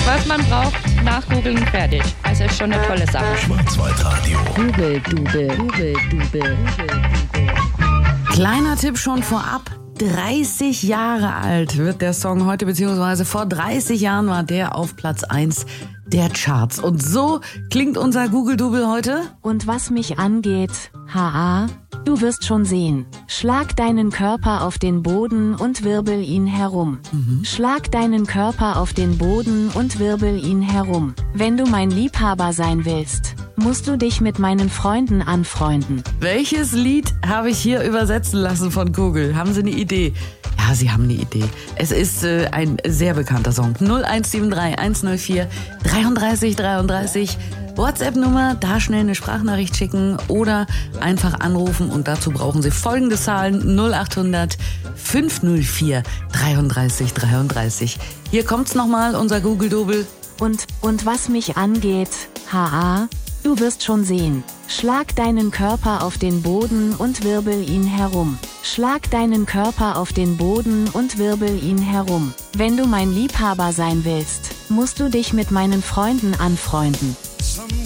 Was man braucht, nachgoogeln, fertig. Also ist schon eine tolle Sache. Schwarzwaldradio. Google-Dubel. Kleiner Tipp schon vorab. 30 Jahre alt wird der Song heute, beziehungsweise vor 30 Jahren war der auf Platz 1 der Charts. Und so klingt unser Google-Dubel heute. Und was mich angeht, du wirst schon sehen. Schlag deinen Körper auf den Boden und wirbel ihn herum. Schlag deinen Körper auf den Boden und wirbel ihn herum. Wenn du mein Liebhaber sein willst, musst du dich mit meinen Freunden anfreunden. Welches Lied habe ich hier übersetzen lassen von Google? Haben Sie eine Idee? Ja, Sie haben eine Idee. Es ist ein sehr bekannter Song. 0173 104 33 33. WhatsApp-Nummer, da schnell eine Sprachnachricht schicken oder einfach anrufen und dazu brauchen Sie folgende Zahlen: 0800 504 33 33. Hier kommt's nochmal, unser Google-Double. Und was mich angeht, du wirst schon sehen. Schlag deinen Körper auf den Boden und wirbel ihn herum. Schlag deinen Körper auf den Boden und wirbel ihn herum. Wenn du mein Liebhaber sein willst, musst du dich mit meinen Freunden anfreunden.